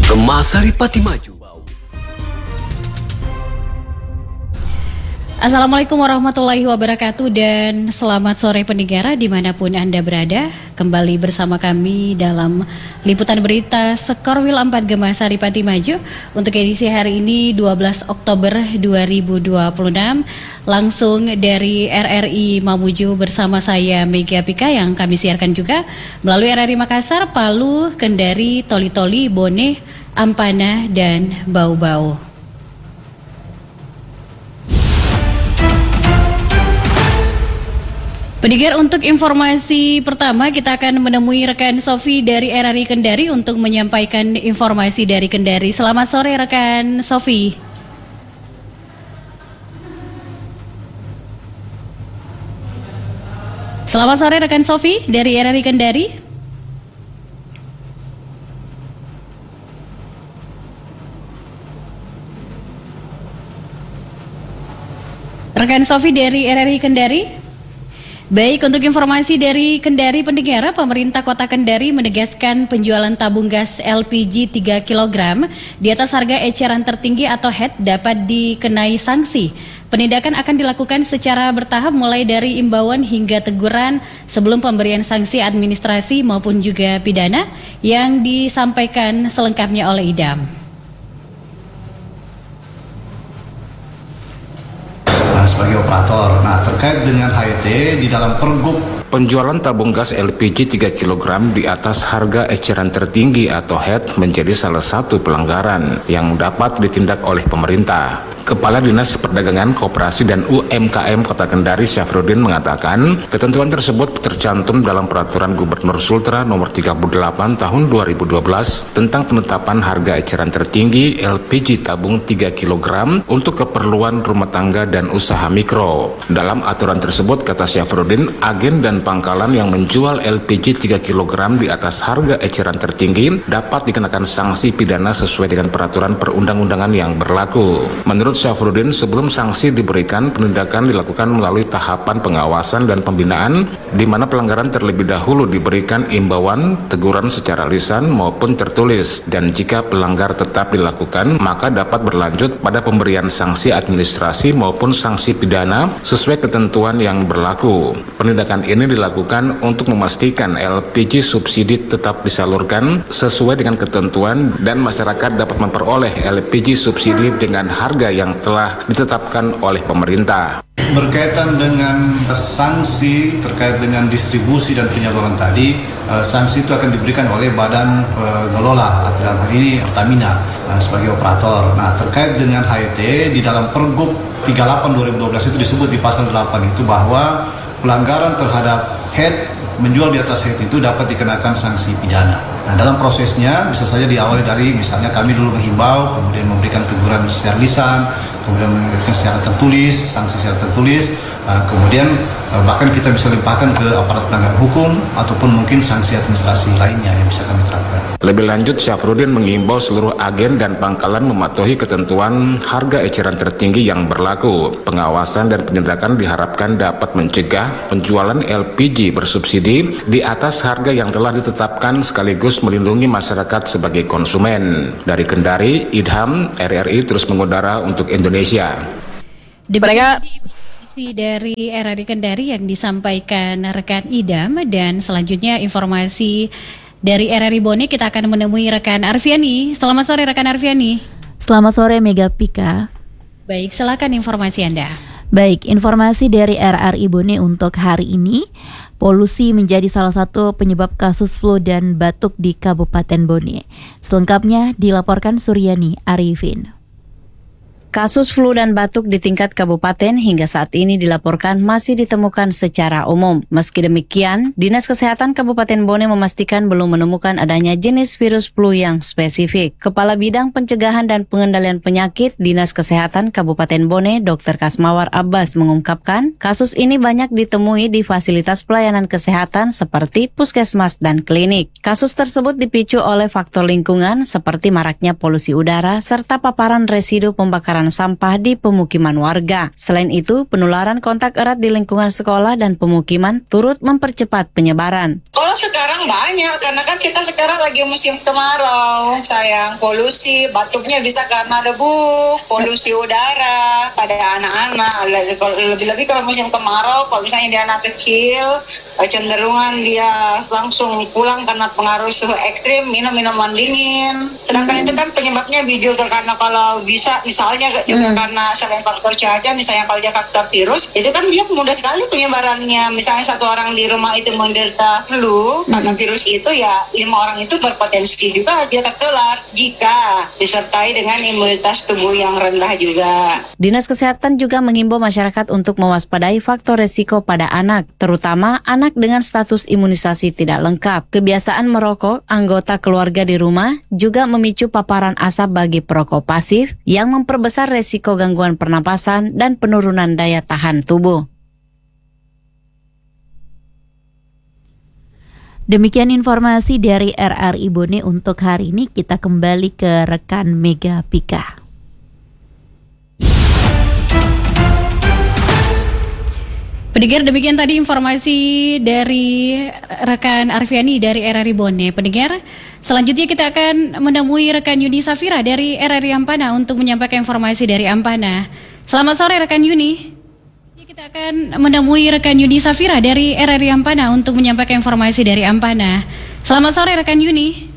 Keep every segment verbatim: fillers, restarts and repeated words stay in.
Remasari Pati Maju. Assalamualaikum warahmatullahi wabarakatuh dan selamat sore pendengar dimanapun Anda berada. Kembali bersama kami dalam liputan berita Sekorwil empat Gemasari Pati Maju untuk edisi hari ini dua belas Oktober dua ribu dua puluh enam. Langsung dari R R I Mamuju bersama saya Mega Pika yang kami siarkan juga melalui R R I Makassar, Palu, Kendari, Toli-Toli, Bone, Ampana, dan Bau-Bau. Pendengar, untuk informasi pertama kita akan menemui rekan Sofi dari R R I Kendari untuk menyampaikan informasi dari Kendari. Selamat sore rekan Sofi. Selamat sore rekan Sofi dari R R I Kendari. Rekan Sofi dari R R I Kendari. Baik, untuk informasi dari Kendari pendengar, pemerintah Kota Kendari menegaskan penjualan tabung gas L P G tiga kilogram di atas harga eceran tertinggi atau H E T dapat dikenai sanksi. Penindakan akan dilakukan secara bertahap mulai dari imbauan hingga teguran sebelum pemberian sanksi administrasi maupun juga pidana yang disampaikan selengkapnya oleh Idam. Sebagai operator. Nah, terkait dengan H E T di dalam Pergub, penjualan tabung gas L P G tiga kilogram di atas harga eceran tertinggi atau H E T menjadi salah satu pelanggaran yang dapat ditindak oleh pemerintah. Kepala Dinas Perdagangan, Koperasi dan U M K M Kota Kendari, Syafruddin, mengatakan ketentuan tersebut tercantum dalam Peraturan Gubernur Sultra Nomor tiga puluh delapan Tahun dua ribu dua belas tentang penetapan harga eceran tertinggi L P G tabung tiga kilogram untuk keperluan rumah tangga dan usaha mikro. Dalam aturan tersebut, kata Syafruddin, agen dan pangkalan yang menjual L P G tiga kilogram di atas harga eceran tertinggi dapat dikenakan sanksi pidana sesuai dengan peraturan perundang-undangan yang berlaku. Menurut Syafruddin, sebelum sanksi diberikan, penindakan dilakukan melalui tahapan pengawasan dan pembinaan, di mana pelanggaran terlebih dahulu diberikan imbauan, teguran secara lisan maupun tertulis, dan jika pelanggar tetap dilakukan, maka dapat berlanjut pada pemberian sanksi administrasi maupun sanksi pidana sesuai ketentuan yang berlaku. Penindakan ini dilakukan untuk memastikan L P G subsidi tetap disalurkan sesuai dengan ketentuan dan masyarakat dapat memperoleh L P G subsidi dengan harga yang telah ditetapkan oleh pemerintah. Berkaitan dengan sanksi terkait dengan distribusi dan penyaluran tadi, sanksi itu akan diberikan oleh badan pengelola, dalam hal ini Pertamina sebagai operator. Nah, terkait dengan H E T di dalam Pergub tiga puluh delapan dua ribu dua belas itu disebut di pasal delapan itu bahwa pelanggaran terhadap H E T menjual di atas H E T itu dapat dikenakan sanksi pidana. Nah, dalam prosesnya bisa saja diawali dari misalnya kami dulu menghimbau, kemudian memberikan teguran secara lisan, kemudian memberikan secara tertulis, sanksi secara tertulis, uh, kemudian uh, bahkan kita bisa limpahkan ke aparat penegak hukum ataupun mungkin sanksi administrasi lainnya yang bisa kami terapkan. Lebih lanjut, Syafruddin mengimbau seluruh agen dan pangkalan mematuhi ketentuan harga eceran tertinggi yang berlaku. Pengawasan dan penindakan diharapkan dapat mencegah penjualan L P G bersubsidi di atas harga yang telah ditetapkan sekaligus melindungi masyarakat sebagai konsumen. Dari Kendari, Idham, R R I terus mengudara untuk Indonesia. Demikian informasi dari R R I Kendari yang disampaikan rekan Idam, dan selanjutnya informasi dari R R I Bone kita akan menemui rekan Arfiani. Selamat sore rekan Arfiani. Selamat sore Mega Pika. Baik, silakan informasi Anda. Baik, informasi dari R R I Bone untuk hari ini. Polusi menjadi salah satu penyebab kasus flu dan batuk di Kabupaten Bone. Selengkapnya dilaporkan Suryani Arifin. Kasus flu dan batuk di tingkat kabupaten hingga saat ini dilaporkan masih ditemukan secara umum. Meski demikian, Dinas Kesehatan Kabupaten Bone memastikan belum menemukan adanya jenis virus flu yang spesifik. Kepala Bidang Pencegahan dan Pengendalian Penyakit Dinas Kesehatan Kabupaten Bone, Dokter Kasmawar Abbas, mengungkapkan kasus ini banyak ditemui di fasilitas pelayanan kesehatan seperti puskesmas dan klinik. Kasus tersebut dipicu oleh faktor lingkungan seperti maraknya polusi udara serta paparan residu pembakaran pembakaran sampah di pemukiman warga. Selain itu, penularan kontak erat di lingkungan sekolah dan pemukiman turut mempercepat penyebaran. Oh, sekarang banyak, karena kan kita sekarang lagi musim kemarau, sayang. Polusi, batuknya bisa karena debu, polusi udara pada anak-anak. Lebih-lebih kalau musim kemarau, kalau misalnya dia anak kecil, cenderungan dia langsung pulang karena pengaruh suhu ekstrim, minum minuman dingin. Sedangkan hmm. itu kan penyebabnya juga karena kalau bisa, misalnya juga hmm. karena selain faktor cuaca, misalnya kalau dia faktor virus, itu kan dia mudah sekali penyebarannya. Misalnya satu orang di rumah itu menderita flu, hmm. karena virus itu ya lima orang itu berpotensi juga dia tertular jika disertai dengan imunitas tubuh yang rendah juga. Dinas Kesehatan juga mengimbau masyarakat untuk mewaspadai faktor resiko pada anak, terutama anak dengan status imunisasi tidak lengkap. Kebiasaan merokok anggota keluarga di rumah juga memicu paparan asap bagi perokok pasif yang memperbesar resiko gangguan pernapasan dan penurunan daya tahan tubuh. Demikian informasi dari R R I Bone untuk hari ini. Kita kembali ke rekan Mega Pika. Pendengar, demikian tadi informasi dari rekan Arfiani dari R R I Bone. Pendengar, selanjutnya kita akan menemui rekan Yuni Safira dari R R I Ampana untuk menyampaikan informasi dari Ampana. Selamat sore rekan Yuni. Kita akan menemui rekan Yuni Safira dari R R I Ampana untuk menyampaikan informasi dari Ampana. Selamat sore rekan Yuni.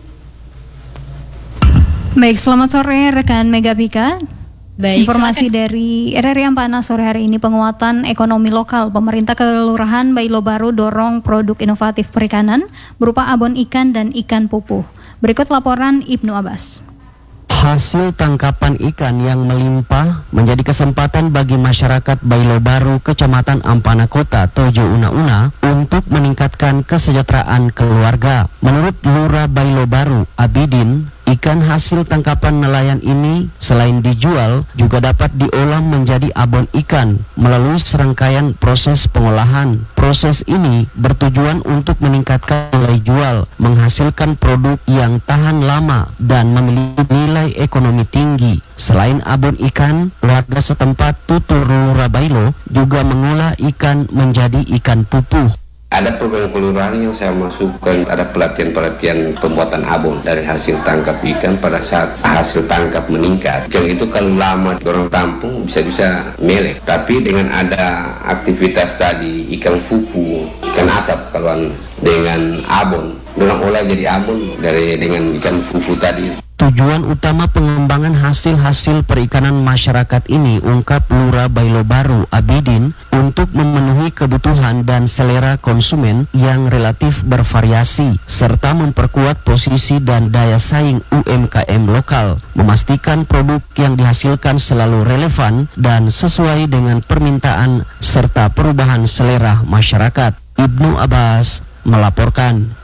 Baik, selamat sore rekan Mega Pika. Baik, informasi silakan. dari R R I Ampana sore hari ini, penguatan ekonomi lokal. Pemerintah Kelurahan Bailo Baru dorong produk inovatif perikanan berupa abon ikan dan ikan pupuh. Berikut laporan Ibnu Abbas. Hasil tangkapan ikan yang melimpah menjadi kesempatan bagi masyarakat Bailo Baru, Kecamatan Ampana Kota, Tojo Una-Una untuk meningkatkan kesejahteraan keluarga. Menurut Lurah Bailo Baru, Abidin, ikan hasil tangkapan nelayan ini selain dijual juga dapat diolah menjadi abon ikan melalui serangkaian proses pengolahan. Proses ini bertujuan untuk meningkatkan nilai jual, menghasilkan produk yang tahan lama dan memiliki nilai ekonomi tinggi. Selain abon ikan, warga setempat Tutur Lurah Bailo juga mengolah ikan menjadi ikan pupuh. Ada program kelurahan yang saya masukkan, ada pelatihan-pelatihan pembuatan abon dari hasil tangkap ikan pada saat hasil tangkap meningkat. Ikan itu kalau lama dorong tampung bisa-bisa melek. Tapi dengan ada aktivitas tadi ikan fufu, ikan asap kalau dengan abon, dorong olah jadi abon dari dengan ikan fufu tadi. Tujuan utama pengembangan hasil-hasil perikanan masyarakat ini, ungkap Lurah Bailo Baru Abidin, untuk memenuhi kebutuhan dan selera konsumen yang relatif bervariasi, serta memperkuat posisi dan daya saing U M K M lokal, memastikan produk yang dihasilkan selalu relevan dan sesuai dengan permintaan serta perubahan selera masyarakat. Ibnu Abbas melaporkan.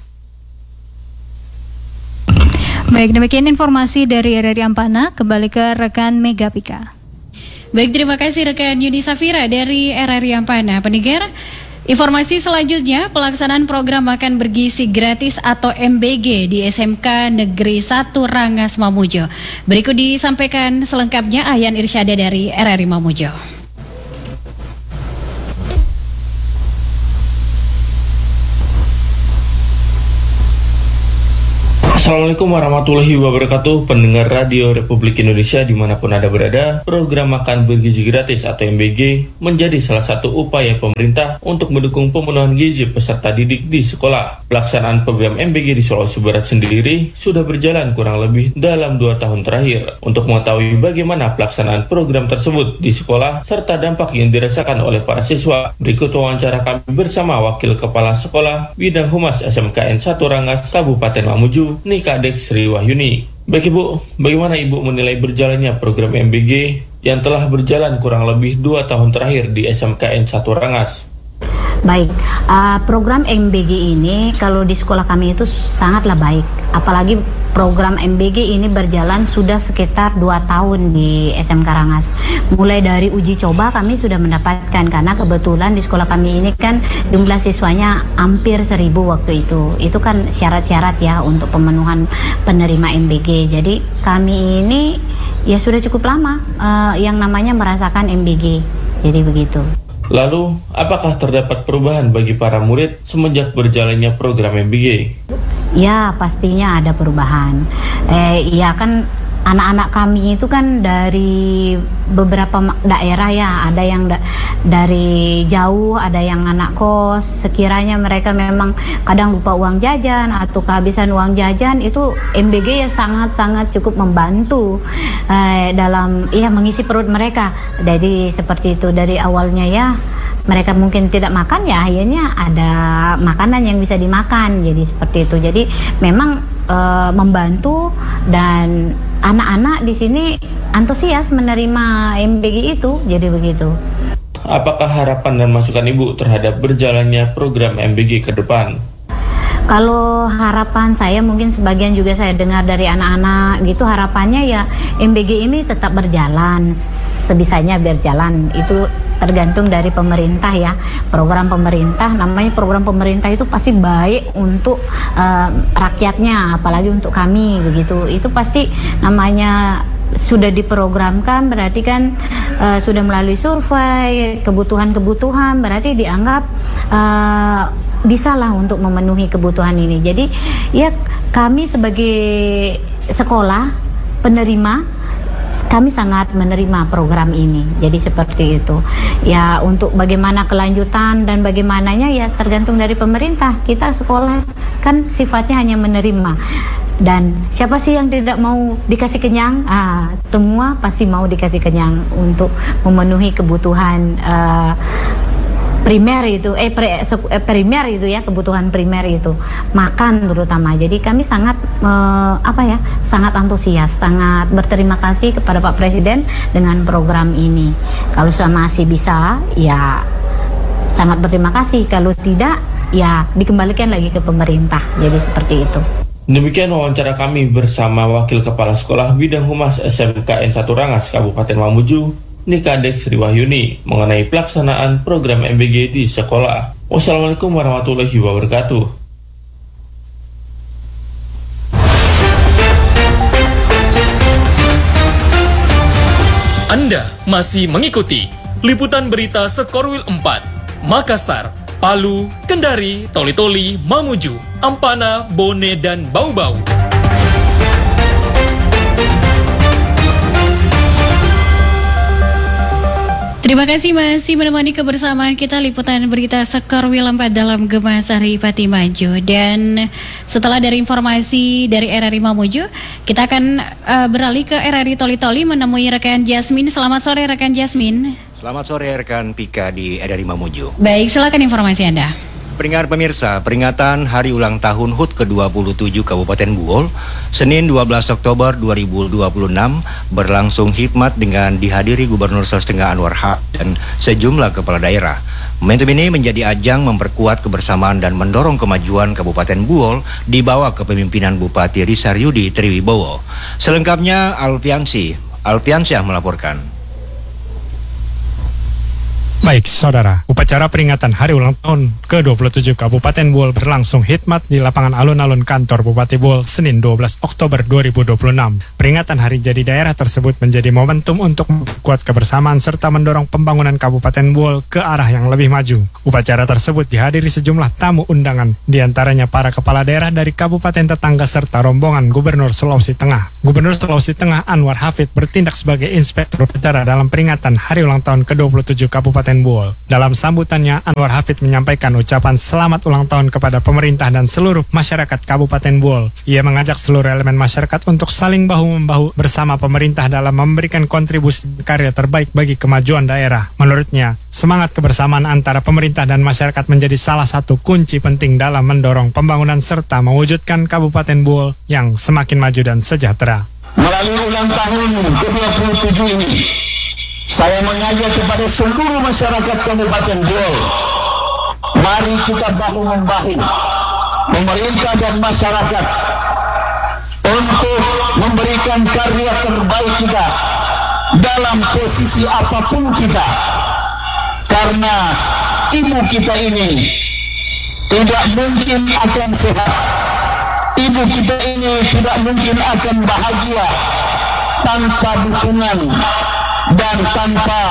Baik, demikian informasi dari R R I Ampana. Kembali ke rekan Mega Pika. Baik, terima kasih rekan Yuni Safira dari R R I Ampana. Pendengar, informasi selanjutnya, pelaksanaan program makan bergizi gratis atau M B G di S M K Negeri satu Rangas Mamuju. Berikut disampaikan selengkapnya Ayan Irsyada dari R R I Mamuju. Assalamualaikum warahmatullahi wabarakatuh, pendengar Radio Republik Indonesia dimanapun Anda berada. Program makan bergizi gratis atau M B G menjadi salah satu upaya pemerintah untuk mendukung pemenuhan gizi peserta didik di sekolah. Pelaksanaan program M B G di Sulawesi Barat sendiri sudah berjalan kurang lebih dalam dua tahun terakhir. Untuk mengetahui bagaimana pelaksanaan program tersebut di sekolah serta dampak yang dirasakan oleh para siswa, berikut wawancara kami bersama Wakil Kepala Sekolah Bidang Humas S M K N satu Rangas Kabupaten Mamuju, Kadek Sri Wahyuni. Baik Ibu, bagaimana Ibu menilai berjalannya program M B G yang telah berjalan kurang lebih dua tahun terakhir di S M K N satu Rangas? Baik, uh, program M B G ini kalau di sekolah kami itu sangatlah baik. Apalagi program M B G ini berjalan sudah sekitar dua tahun di S M Karangas. Mulai dari uji coba kami sudah mendapatkan, karena kebetulan di sekolah kami ini kan jumlah siswanya hampir seribu waktu itu. Itu kan syarat-syarat ya untuk pemenuhan penerima M B G. Jadi kami ini ya sudah cukup lama uh, yang namanya merasakan M B G. Jadi begitu. Lalu, apakah terdapat perubahan bagi para murid semenjak berjalannya program M B G? Ya, pastinya ada perubahan. Eh, ya kan anak-anak kami itu kan dari beberapa daerah ya, ada yang da dari jauh, ada yang anak kos. Sekiranya mereka memang kadang lupa uang jajan atau kehabisan uang jajan, itu M B G ya sangat-sangat cukup membantu eh, dalam ya mengisi perut mereka. Jadi seperti itu dari awalnya ya. Mereka mungkin tidak makan ya, akhirnya ada makanan yang bisa dimakan. Jadi seperti itu. Jadi memang e, membantu, dan anak-anak di sini antusias menerima M B G itu. Jadi begitu. Apakah harapan dan masukan Ibu terhadap berjalannya program M B G ke depan? Kalau harapan saya, mungkin sebagian juga saya dengar dari anak-anak gitu, harapannya ya M B G ini tetap berjalan, sebisanya berjalan. Itu tergantung dari pemerintah ya. Program pemerintah, namanya program pemerintah itu pasti baik untuk uh, rakyatnya, apalagi untuk kami begitu. Itu pasti namanya sudah diprogramkan, berarti kan uh, sudah melalui survei kebutuhan-kebutuhan, berarti dianggap uh, bisalah untuk memenuhi kebutuhan ini. Jadi ya kami sebagai sekolah penerima, kami sangat menerima program ini. Jadi seperti itu. Ya untuk bagaimana kelanjutan dan bagaimananya ya tergantung dari pemerintah. Kita sekolah kan sifatnya hanya menerima. Dan siapa sih yang tidak mau dikasih kenyang? Ah, semua pasti mau dikasih kenyang untuk memenuhi kebutuhan uh, primer itu, eh, pre, eh primer itu ya, kebutuhan primer itu, makan terutama. Jadi kami sangat eh, apa ya, sangat antusias, sangat berterima kasih kepada Pak Presiden dengan program ini. Kalau masih bisa, ya sangat berterima kasih. Kalau tidak, ya dikembalikan lagi ke pemerintah. Jadi seperti itu. Demikian wawancara kami bersama Wakil Kepala Sekolah Bidang Humas S M K N satu Rangas, Kabupaten Mamuju, Nikadek Sri Wahyuni, mengenai pelaksanaan program M B G di sekolah. Wassalamualaikum warahmatullahi wabarakatuh. Anda masih mengikuti liputan berita Sekorwil empat, Makassar, Palu, Kendari, Toli-Toli, Mamuju, Ampana, Bone, dan Bau-Bau. Terima kasih masih menemani kebersamaan kita liputan berita Sekorwil empat dalam Gema Saripati Maju. Dan setelah dari informasi dari R R I Mamuju, kita akan uh, beralih ke R R I Toli-Toli menemui rekan Jasmine. Selamat sore rekan Jasmine. Selamat sore rekan Pika di R R I Mamuju. Baik, silakan informasi Anda. Peringatan pemirsa, peringatan Hari Ulang Tahun H U T ke dua puluh tujuh Kabupaten Buol, Senin dua belas Oktober dua ribu dua puluh enam, berlangsung hikmat dengan dihadiri Gubernur Sulawesi Tengah Anwar Haq dan sejumlah kepala daerah. Momentum ini menjadi ajang memperkuat kebersamaan dan mendorong kemajuan Kabupaten Buol di bawah kepemimpinan Bupati Risaryudi Triwibowo. Selengkapnya Alfiansyah, Alfiansyah melaporkan. Baik, saudara, upacara peringatan Hari Ulang Tahun ke dua puluh tujuh Kabupaten Buol berlangsung hikmat di lapangan alun-alun kantor Bupati Buol Senin dua belas Oktober dua ribu dua puluh enam. Peringatan Hari Jadi Daerah tersebut menjadi momentum untuk memperkuat kebersamaan serta mendorong pembangunan Kabupaten Buol ke arah yang lebih maju. Upacara tersebut dihadiri sejumlah tamu undangan, diantaranya para kepala daerah dari kabupaten tetangga serta rombongan Gubernur Sulawesi Tengah. Gubernur Sulawesi Tengah Anwar Hafid bertindak sebagai inspektur upacara dalam peringatan Hari Ulang Tahun ke dua puluh tujuh Kabupaten Buol. Dalam sambutannya, Anwar Hafid menyampaikan ucapan selamat ulang tahun kepada pemerintah dan seluruh masyarakat Kabupaten Buol. Ia mengajak seluruh elemen masyarakat untuk saling bahu-membahu bersama pemerintah dalam memberikan kontribusi karya terbaik bagi kemajuan daerah. Menurutnya, semangat kebersamaan antara pemerintah dan masyarakat menjadi salah satu kunci penting dalam mendorong pembangunan serta mewujudkan Kabupaten Buol yang semakin maju dan sejahtera. Melalui ulang tahun ke dua puluh tujuh ini, saya mengajak kepada seluruh masyarakat Kabupaten Buol Mari kita bahu-membahu, pemerintah dan masyarakat, untuk memberikan karya terbaik kita dalam posisi apapun kita. Karena ibu kita ini tidak mungkin akan sehat, ibu kita ini tidak mungkin akan bahagia tanpa dukungan dan tanpa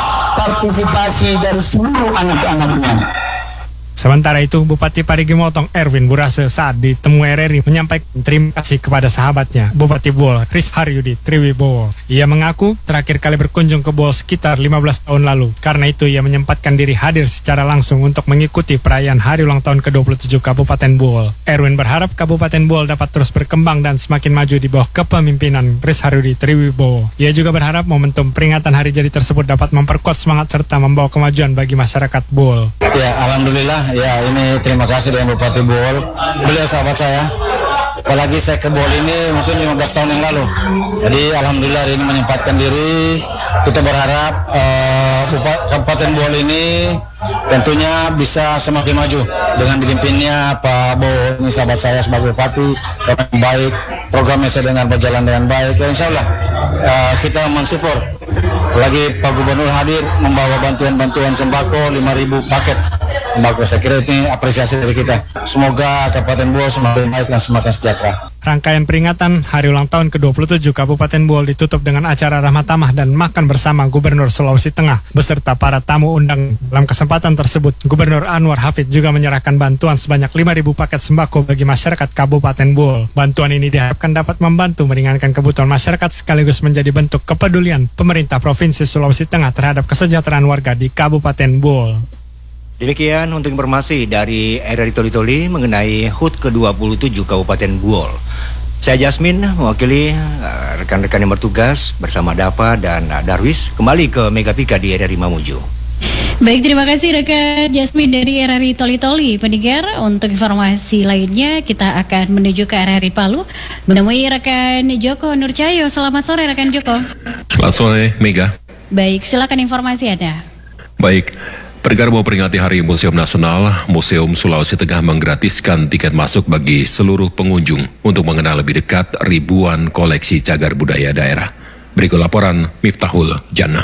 partisipasi dari seluruh anak-anaknya. Sementara itu, Bupati Parigi Motong Erwin Burase saat ditemui R R I menyampaikan terima kasih kepada sahabatnya, Bupati Bol, Riz Haryudi Triwibowo. Ia mengaku terakhir kali berkunjung ke Bol sekitar lima belas tahun lalu. Karena itu, ia menyempatkan diri hadir secara langsung untuk mengikuti perayaan hari ulang tahun ke dua puluh tujuh Kabupaten Bol. Erwin berharap Kabupaten Bol dapat terus berkembang dan semakin maju di bawah kepemimpinan Riz Haryudi Triwibowo. Ia juga berharap momentum peringatan hari jadi tersebut dapat memperkuat semangat serta membawa kemajuan bagi masyarakat Bol. Ya, alhamdulillah. Ya, ini terima kasih dengan Bupati Bol. Beliau sahabat saya. Apalagi saya ke Bol ini mungkin lima belas tahun yang lalu. Jadi alhamdulillah hari ini menyempatkan diri. Kita berharap uh, Kabupaten Bol ini tentunya bisa semakin maju dengan dipimpinnya Pak Bo. Ini sahabat saya sebagai Bupati, orang yang baik, programnya saya dengar berjalan dengan baik. Ya, insya Allah uh, kita mensupport. Apalagi Pak Gubernur hadir membawa bantuan-bantuan sembako lima ribu paket sembako. Saya kira ini apresiasi dari kita. Semoga Kabupaten Bol semakin baik dan semakin sejahtera. Rangkaian peringatan hari ulang tahun ke dua puluh tujuh Kabupaten Bol ditutup dengan acara ramah tamah dan makan bersama Gubernur Sulawesi Tengah beserta para tamu undang. Dalam kesempatan tersebut, Gubernur Anwar Hafid juga menyerahkan bantuan sebanyak lima ribu paket sembako bagi masyarakat Kabupaten Bol. Bantuan ini diharapkan dapat membantu meringankan kebutuhan masyarakat sekaligus menjadi bentuk kepedulian pemerintah Provinsi Sulawesi Tengah terhadap kesejahteraan warga di Kabupaten Bol. Demikian untuk informasi dari R R I Toli Toli mengenai H U T ke dua puluh tujuh Kabupaten Bol. Saya Jasmin, mewakili uh, rekan-rekan yang bertugas bersama Dava dan uh, Darwis kembali ke Megapika di R R I Mamuju. Baik, terima kasih rekan Jasmin dari R R I Toli Toli. Pendengar, untuk informasi lainnya kita akan menuju ke R R I Palu menemui rekan Joko Nurcayo. Selamat sore rekan Joko. Selamat sore Mega. Baik, silakan informasi Anda. Baik. Perkara mau peringati Hari Museum Nasional, Museum Sulawesi Tengah menggratiskan tiket masuk bagi seluruh pengunjung untuk mengenal lebih dekat ribuan koleksi cagar budaya daerah. Berikut laporan Miftahul Jannah.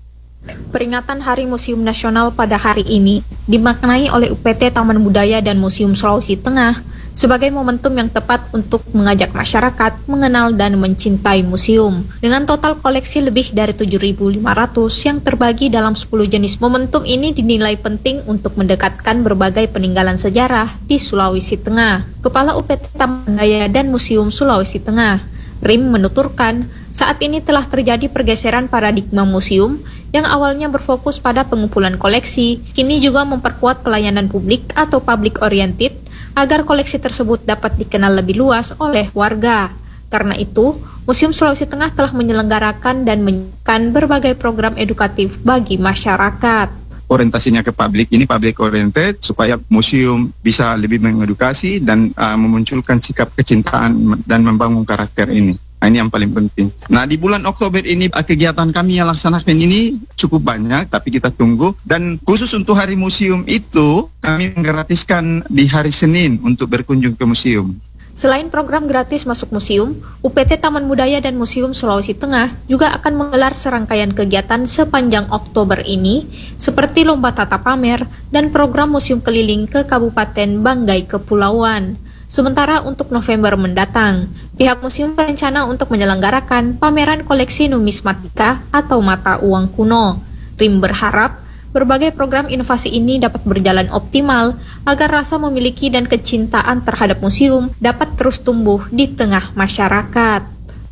Peringatan Hari Museum Nasional pada hari ini dimaknai oleh U P T Taman Budaya dan Museum Sulawesi Tengah sebagai momentum yang tepat untuk mengajak masyarakat mengenal dan mencintai museum. Dengan total koleksi lebih dari tujuh ribu lima ratus yang terbagi dalam sepuluh jenis, momentum ini dinilai penting untuk mendekatkan berbagai peninggalan sejarah di Sulawesi Tengah. Kepala U P T Taman Budaya dan Museum Sulawesi Tengah, Rim, menuturkan, saat ini telah terjadi pergeseran paradigma museum yang awalnya berfokus pada pengumpulan koleksi, kini juga memperkuat pelayanan publik atau public oriented agar koleksi tersebut dapat dikenal lebih luas oleh warga. Karena itu, Museum Sulawesi Tengah telah menyelenggarakan dan menyiapkan berbagai program edukatif bagi masyarakat. Orientasinya ke publik, ini public oriented supaya museum bisa lebih mengedukasi dan uh, memunculkan sikap kecintaan dan membangun karakter ini. Nah, ini yang paling penting. Nah, di bulan Oktober ini kegiatan kami yang laksanakan ini cukup banyak, tapi kita tunggu. Dan khusus untuk Hari Museum itu, kami menggratiskan di hari Senin untuk berkunjung ke museum. Selain program gratis masuk museum, U P T Taman Budaya dan Museum Sulawesi Tengah juga akan menggelar serangkaian kegiatan sepanjang Oktober ini, seperti lomba tata pamer dan program museum keliling ke Kabupaten Banggai Kepulauan. Sementara untuk November mendatang, pihak museum berencana untuk menyelenggarakan pameran koleksi numismatika atau mata uang kuno. Rim berharap berbagai program inovasi ini dapat berjalan optimal agar rasa memiliki dan kecintaan terhadap museum dapat terus tumbuh di tengah masyarakat.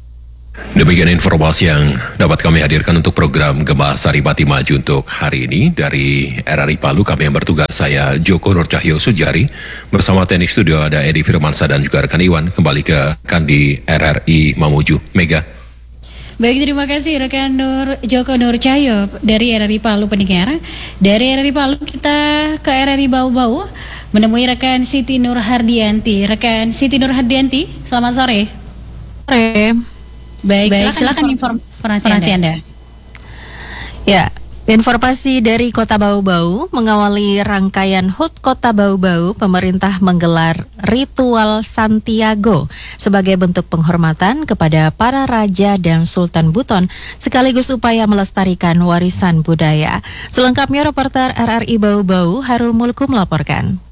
Demikian informasi yang dapat kami hadirkan untuk program Gema Saripati Maju untuk hari ini. Dari R R I Palu, kami yang bertugas, saya Joko Nurcahyo Sujari, bersama teknik studio ada Edi Firmansa dan juga rekan Iwan, kembali ke Kandi R R I Mamuju. Mega. Baik, terima kasih rekan Nur Joko Nurcahyo dari R R I Palu. Pendengar, dari R R I Palu kita ke R R I Bau-Bau menemui rekan Siti Nur Hardianti. Rekan Siti Nur Hardianti, selamat sore. Sore. Baik, Baik, silakan, silakan informasi Anda. Ya, Informasi dari Kota Bau-Bau, mengawali rangkaian H U T Kota Bau-Bau, pemerintah menggelar ritual Santiago sebagai bentuk penghormatan kepada para raja dan Sultan Buton, sekaligus upaya melestarikan warisan budaya. Selengkapnya reporter R R I Bau-Bau, Harul Mulku melaporkan.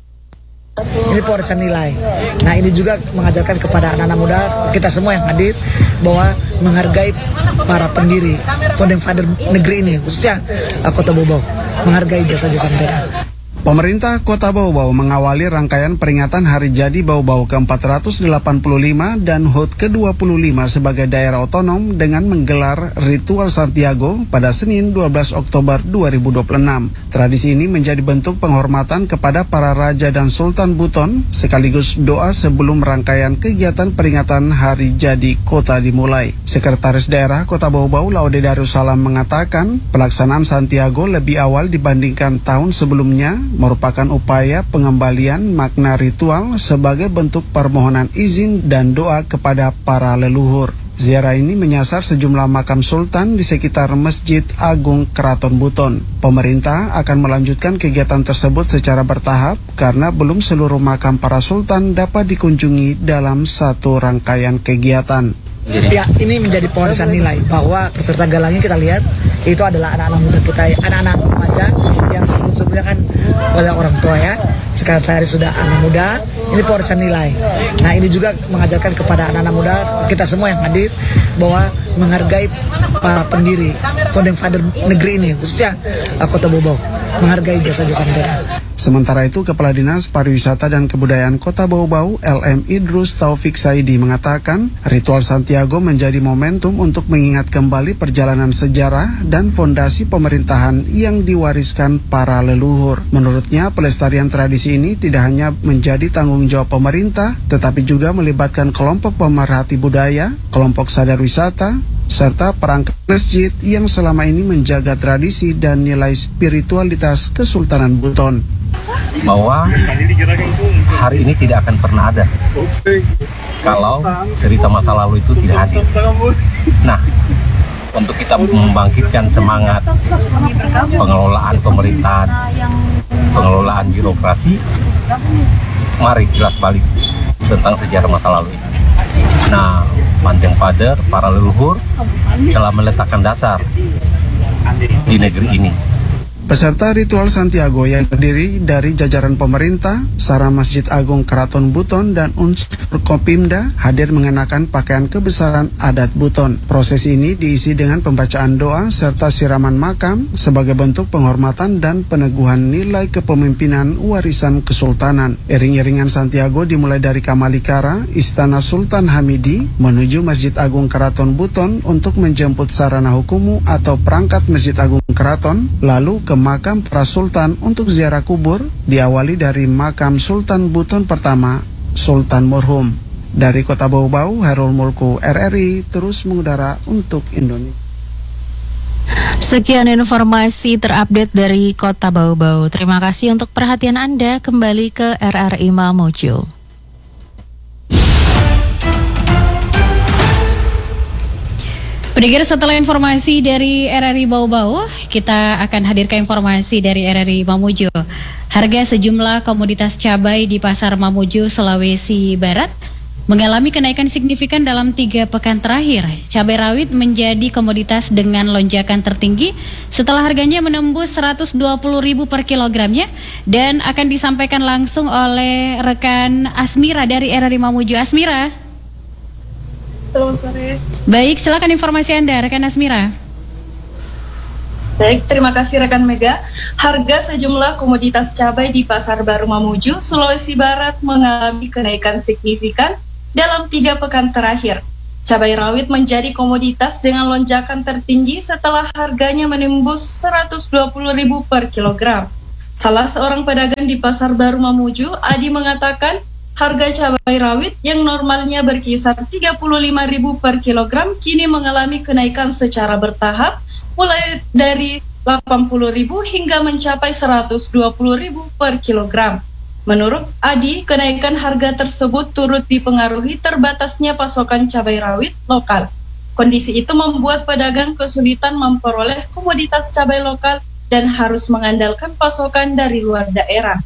Ini pewarisan nilai. Nah, ini juga mengajarkan kepada anak-anak muda, kita semua yang hadir, bahwa menghargai para pendiri, founding father negeri ini, khususnya uh, Kota Bau-Bau, menghargai jasa-jasa mereka. Pemerintah Kota Bau-Bau mengawali rangkaian peringatan Hari Jadi Bau-Bau ke empat ratus delapan puluh lima dan H U T ke dua puluh lima sebagai daerah otonom dengan menggelar ritual Santiago pada Senin dua belas Oktober dua ribu dua puluh enam. Tradisi ini menjadi bentuk penghormatan kepada para raja dan Sultan Buton sekaligus doa sebelum rangkaian kegiatan peringatan Hari Jadi Kota dimulai. Sekretaris Daerah Kota Bau-Bau Laude Darussalam mengatakan pelaksanaan Santiago lebih awal dibandingkan tahun sebelumnya merupakan upaya pengembalian makna ritual sebagai bentuk permohonan izin dan doa kepada para leluhur. Ziarah ini menyasar sejumlah makam sultan di sekitar Masjid Agung Keraton Buton. Pemerintah akan melanjutkan kegiatan tersebut secara bertahap karena belum seluruh makam para sultan dapat dikunjungi dalam satu rangkaian kegiatan. Ya, ini menjadi pewarisan nilai bahwa peserta galangnya kita lihat itu adalah anak-anak muda kita, anak-anak remaja yang sebelum-sebelumnya kan oleh orang tua ya. Sekarang hari sudah anak muda, ini pewarisan nilai. Nah, ini juga mengajarkan kepada anak-anak muda, kita semua yang hadir, bahwa menghargai para pendiri, founding father negeri ini, khususnya uh, Kota Bau-Bau, menghargai jasa-jasa mereka. Sementara itu, Kepala Dinas Pariwisata dan Kebudayaan Kota Bau-Bau, L M Idrus Taufik Saidi mengatakan, ritual Santiago menjadi momentum untuk mengingat kembali perjalanan sejarah dan fondasi pemerintahan yang diwariskan para leluhur. Menurutnya, pelestarian tradisi ini tidak hanya menjadi tanggung jawab pemerintah, tetapi juga melibatkan kelompok pemerhati budaya, kelompok sadar wisata, serta perangkat masjid yang selama ini menjaga tradisi dan nilai spiritualitas Kesultanan Buton. Bahwa hari ini tidak akan pernah ada kalau cerita masa lalu itu tidak hadir. Nah, untuk kita membangkitkan semangat pengelolaan pemerintahan, pengelolaan birokrasi, mari jelas balik tentang sejarah masa lalu ini. Nah, founding father, para leluhur telah meletakkan dasar di negeri ini. Peserta ritual Santiago yang terdiri dari jajaran pemerintah, Sara Masjid Agung Keraton Buton, dan unsur Forkopimda hadir mengenakan pakaian kebesaran adat Buton. Proses ini diisi dengan pembacaan doa serta siraman makam sebagai bentuk penghormatan dan peneguhan nilai kepemimpinan warisan kesultanan. Iring-iringan Santiago dimulai dari Kamalikara, Istana Sultan Hamidi, menuju Masjid Agung Keraton Buton untuk menjemput sarana hukumu atau perangkat Masjid Agung Keraton, lalu ke makam para sultan untuk ziarah kubur, diawali dari makam Sultan Buton pertama, Sultan Murhum. Dari Kota Bau-Bau, Harul Mulku, R R I terus mengudara untuk Indonesia. Sekian informasi terupdate dari Kota Bau-Bau. Terima kasih untuk perhatian Anda. Kembali ke R R I Mamuju. Pendengar, setelah informasi dari R R I Bau-Bau, kita akan hadirkan informasi dari R R I Mamuju. Harga sejumlah komoditas cabai di Pasar Mamuju, Sulawesi Barat mengalami kenaikan signifikan dalam tiga pekan terakhir. Cabai rawit menjadi komoditas dengan lonjakan tertinggi setelah harganya menembus seratus dua puluh ribu per kilogramnya, dan akan disampaikan langsung oleh rekan Asmira dari R R I Mamuju. Asmira. Selamat sore. Baik, silakan informasi Anda, rekan Asmira. Baik, terima kasih rekan Mega. Harga sejumlah komoditas cabai di Pasar Baru Mamuju, Sulawesi Barat mengalami kenaikan signifikan dalam tiga pekan terakhir. Cabai rawit menjadi komoditas dengan lonjakan tertinggi setelah harganya menembus seratus dua puluh ribu per kilogram. Salah seorang pedagang di Pasar Baru Mamuju, Adi, mengatakan harga cabai rawit yang normalnya berkisar tiga puluh lima ribu per kilogram kini mengalami kenaikan secara bertahap, mulai dari delapan puluh ribu hingga mencapai seratus dua puluh ribu per kilogram. Menurut Adi, kenaikan harga tersebut turut dipengaruhi terbatasnya pasokan cabai rawit lokal. Kondisi itu membuat pedagang kesulitan memperoleh komoditas cabai lokal dan harus mengandalkan pasokan dari luar daerah.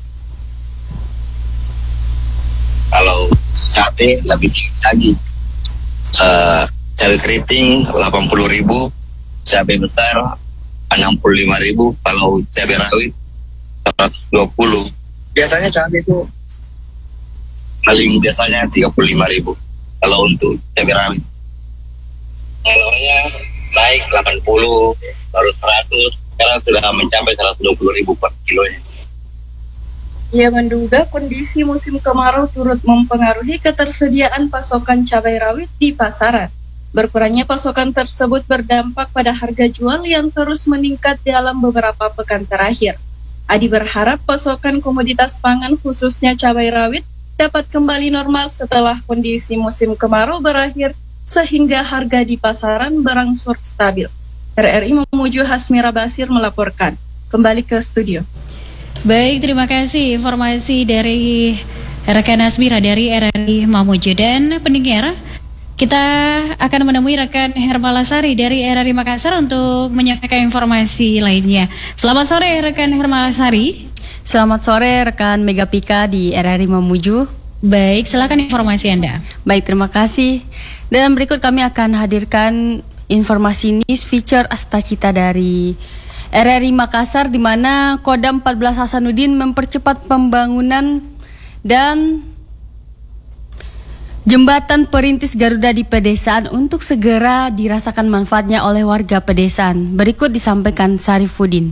Kalau sate lebih tinggi lagi, uh, cabai keriting delapan puluh ribu, cabai besar enam puluh lima ribu, kalau cabai rawit seratus dua puluh. Biasanya cabai itu paling biasanya tiga puluh lima ribu kalau untuk cabai rawit. Telurnya naik delapan puluh, baru seratus, sekarang sudah mencapai seratus dua puluh ribu per kilonya. Ia menduga kondisi musim kemarau turut mempengaruhi ketersediaan pasokan cabai rawit di pasaran. Berkurangnya pasokan tersebut berdampak pada harga jual yang terus meningkat dalam beberapa pekan terakhir. Adi berharap pasokan komoditas pangan khususnya cabai rawit dapat kembali normal setelah kondisi musim kemarau berakhir sehingga harga di pasaran berangsur stabil. R R I Mamuju Hasmira Basir melaporkan. Kembali ke studio. Baik, terima kasih informasi dari rekan Hasmira dari R R I Mamuju. Dan pendengar, kita akan menemui rekan Hermalasari dari R R I Makassar untuk menyampaikan informasi lainnya. Selamat sore rekan Hermalasari. Selamat sore rekan Megapika di R R I Mamuju. Baik, silakan informasi Anda. Baik, terima kasih. Dan berikut kami akan hadirkan informasi news feature Astacita dari R R I Makassar, di mana Kodam empat belas Hasanuddin mempercepat pembangunan dan jembatan perintis Garuda di pedesaan untuk segera dirasakan manfaatnya oleh warga pedesaan. Berikut disampaikan Syarifuddin.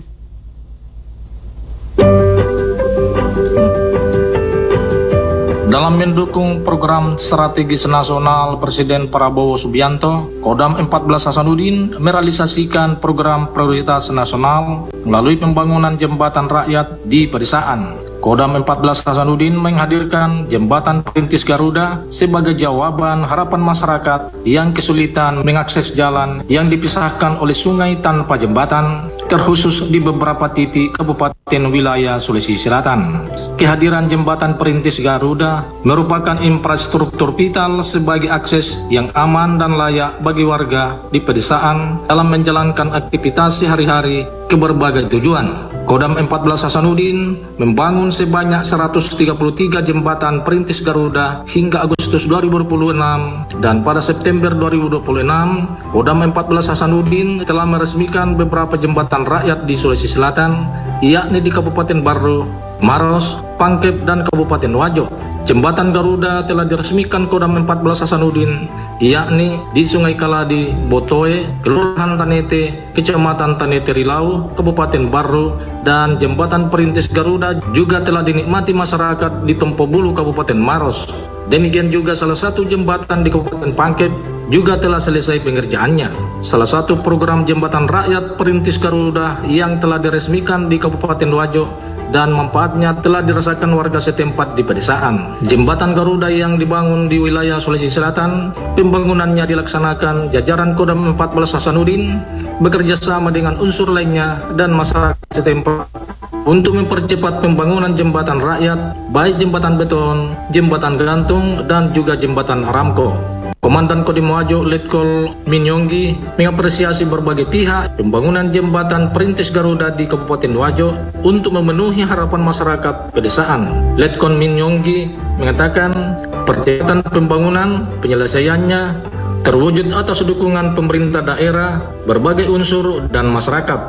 Dalam mendukung program strategis nasional Presiden Prabowo Subianto, Kodam empat belas Hasanuddin merealisasikan program prioritas nasional melalui pembangunan jembatan rakyat di pedesaan. Kodam empat belas Hasanuddin menghadirkan jembatan perintis Garuda sebagai jawaban harapan masyarakat yang kesulitan mengakses jalan yang dipisahkan oleh sungai tanpa jembatan, terkhusus di beberapa titik kabupaten wilayah Sulawesi Selatan. Kehadiran jembatan perintis Garuda merupakan infrastruktur vital sebagai akses yang aman dan layak bagi warga di pedesaan dalam menjalankan aktivitas sehari-hari ke berbagai tujuan. Kodam empat belas Hasanuddin membangun sebanyak seratus tiga puluh tiga jembatan perintis Garuda hingga Agustus dua ribu dua puluh enam, dan pada September dua ribu dua puluh enam, Kodam empat belas Hasanuddin telah meresmikan beberapa jembatan rakyat di Sulawesi Selatan, yakni di Kabupaten Baru, Maros, Pangkep, dan Kabupaten Wajo. Jembatan Garuda telah diresmikan Kodam empat belas Hasanuddin, yakni di Sungai Kaladi, Botoe, Kelurahan Tanete, Kecamatan Tanete Rilau, Kabupaten Baru, dan jembatan perintis Garuda juga telah dinikmati masyarakat di Tompobulu, Kabupaten Maros. Demikian juga salah satu jembatan di Kabupaten Pangkep juga telah selesai pengerjaannya. Salah satu program jembatan rakyat perintis Garuda yang telah diresmikan di Kabupaten Wajo dan manfaatnya telah dirasakan warga setempat di pedesaan. Jembatan Garuda yang dibangun di wilayah Sulawesi Selatan, pembangunannya dilaksanakan jajaran Kodam empat belas Hasanuddin bekerja sama dengan unsur lainnya dan masyarakat setempat untuk mempercepat pembangunan jembatan rakyat, baik jembatan beton, jembatan gantung, dan juga jembatan Aramco. Komandan Kodim Wajo Letkol Minyonggi mengapresiasi berbagai pihak pembangunan jembatan perintis Garuda di Kabupaten Wajo untuk memenuhi harapan masyarakat pedesaan. Letkol Minyonggi mengatakan percepatan pembangunan penyelesaiannya terwujud atas dukungan pemerintah daerah, berbagai unsur, dan masyarakat.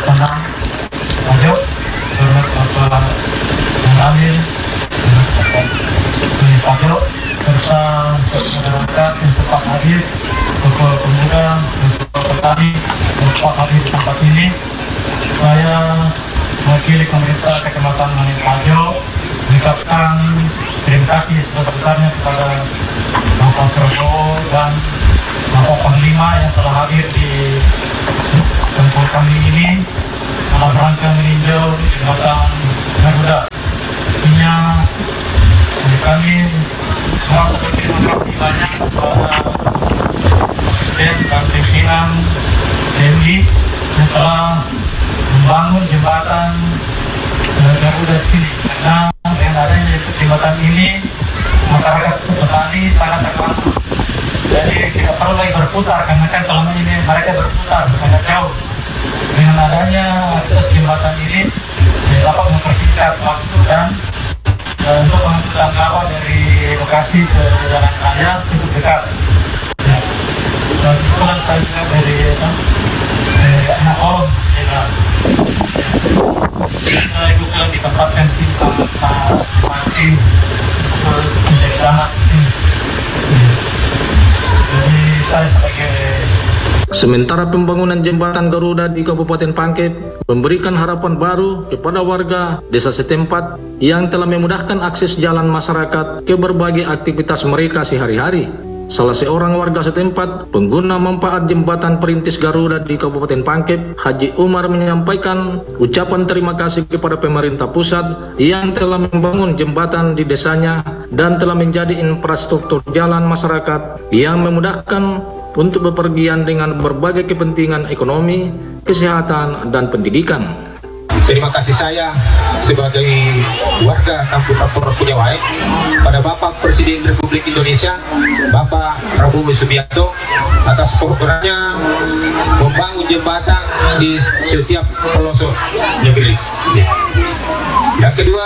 Wajo, Bapak Mengambil, Wajo, serta masyarakat yang sempat hadir, tokoh pemuda, tokoh petani, yang sempat hadir di tempat ini. Saya mewakili pemerintah Kecamatan Maningkajo mengucapkan terima kasih sebesar-besarnya kepada Bapak Prabowo dan Bapak Panglima yang telah hadir di tempat kami ini dalam rangka meninjau jembatan Garuda. Artinya kami merasa berterima kasih banyak kepada Presiden dan pimpinan T N I yang telah membangun jembatan Garuda di sini. Karena dengan adanya jembatan ini, masyarakat petani sangat terbantu Jadi tidak perlu lagi berputar, karena kan selama ini mereka berputar agak jauh. Dengan adanya akses jembatan ini dapat mempersingkat waktu dan e, untuk mengangkut kawan dari Bekasi ke Jalan Raya cukup dekat. Ya. Dan kebetulan saya juga dari, dari anak Olon, ya. Ya. Saya juga ditempatkan sini sama Pak Mati menjadi anak sini. Ya. Jadi saya sebagai Sementara pembangunan jembatan Garuda di Kabupaten Pangkep memberikan harapan baru kepada warga desa setempat yang telah memudahkan akses jalan masyarakat ke berbagai aktivitas mereka sehari-hari. Salah seorang warga setempat, pengguna manfaat jembatan perintis Garuda di Kabupaten Pangkep, Haji Umar menyampaikan ucapan terima kasih kepada pemerintah pusat yang telah membangun jembatan di desanya dan telah menjadi infrastruktur jalan masyarakat yang memudahkan untuk bepergian dengan berbagai kepentingan ekonomi, kesehatan, dan pendidikan. Terima kasih saya sebagai warga Kampung Tapur Kujawai pada Bapak Presiden Republik Indonesia, Bapak Prabowo Subianto, atas programnya membangun jembatan di setiap pelosok negeri. Yang kedua,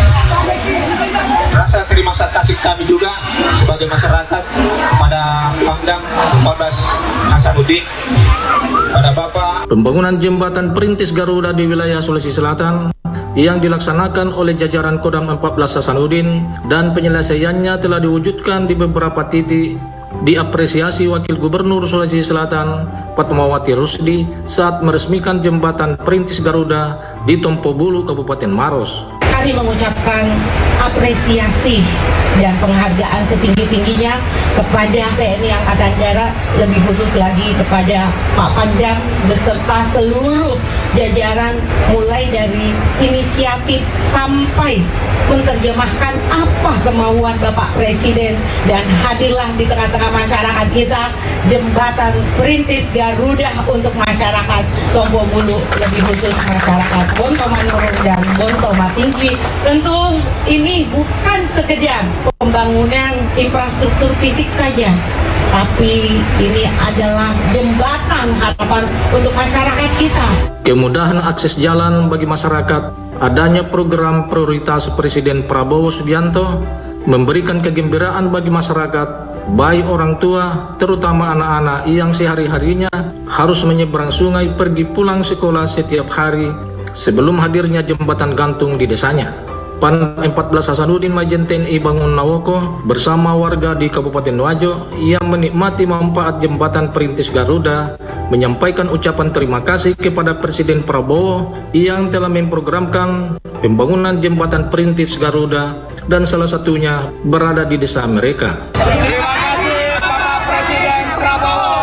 rasa terima kasih kami juga sebagai masyarakat pada Pangdam empat belas Hasanuddin, pada Bapak. Pembangunan jembatan perintis Garuda di wilayah Sulawesi Selatan yang dilaksanakan oleh jajaran Kodam empat belas Hasanuddin dan penyelesaiannya telah diwujudkan di beberapa titik. Diapresiasi Wakil Gubernur Sulawesi Selatan Fatmawati Rusdi saat meresmikan jembatan perintis Garuda di Tompobulu, Kabupaten Maros. Kami mengucapkan apresiasi dan penghargaan setinggi-tingginya kepada T N I Angkatan Darat, lebih khusus lagi kepada Pak Pangdam beserta seluruh jajaran, mulai dari inisiatif sampai menerjemahkan apa kemauan Bapak Presiden, dan hadirlah di tengah-tengah masyarakat kita jembatan perintis Garuda untuk masyarakat Tompobulu, lebih khusus masyarakat Bonto Manurung dan Bonto Matinggi. Tentu ini bukan sekedar pembangunan infrastruktur fisik saja, tapi ini adalah jembatan harapan untuk masyarakat kita. Kemudahan akses jalan bagi masyarakat, adanya program prioritas Presiden Prabowo Subianto memberikan kegembiraan bagi masyarakat, baik orang tua, terutama anak-anak yang sehari-harinya harus menyeberang sungai pergi pulang sekolah setiap hari sebelum hadirnya jembatan gantung di desanya. Pangdam empat belas Hasanuddin Majen T N I Bangun Nawoko bersama warga di Kabupaten Wajo yang menikmati manfaat jembatan perintis Garuda menyampaikan ucapan terima kasih kepada Presiden Prabowo yang telah memprogramkan pembangunan jembatan perintis Garuda dan salah satunya berada di desa mereka. Terima kasih Bapak Presiden Prabowo.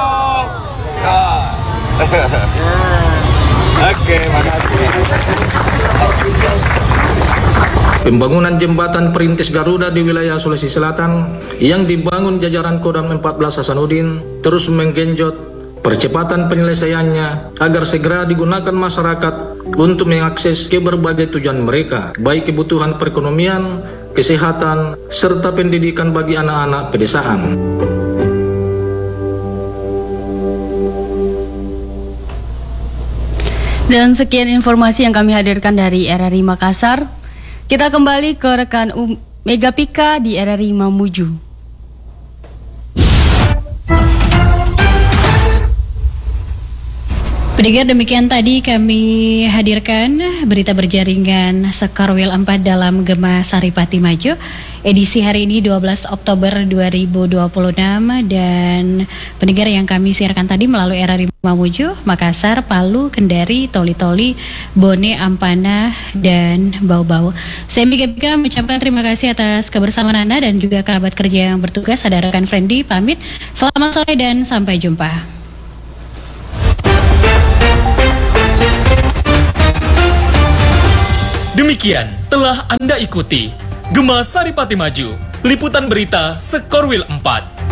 Oke, makasih. Pembangunan jembatan perintis Garuda di wilayah Sulawesi Selatan yang dibangun jajaran Kodam empat belas Hasanuddin terus menggenjot percepatan penyelesaiannya agar segera digunakan masyarakat untuk mengakses ke berbagai tujuan mereka, baik kebutuhan perekonomian, kesehatan, serta pendidikan bagi anak-anak pedesaan. Dan sekian informasi yang kami hadirkan dari R R I Makassar. Kita kembali ke rekan um, Mega Pika di R R I Mamuju. Pendengar, demikian tadi kami hadirkan berita berjaringan Sekorwil empat dalam Gema Saripati Maju edisi hari ini dua belas Oktober dua ribu dua puluh enam, dan pendengar yang kami siarkan tadi melalui R R I Mamuju, Makassar, Palu, Kendari, Toli-Toli, Bone, Ampana, dan Bau-Bau. Saya Mega Pika mengucapkan terima kasih atas kebersamaan Anda dan juga kerabat kerja yang bertugas. Ada rekan Friendly pamit. Selamat sore dan sampai jumpa. Demikian telah Anda ikuti Gema Saripati Maju, liputan berita Sekorwil empat.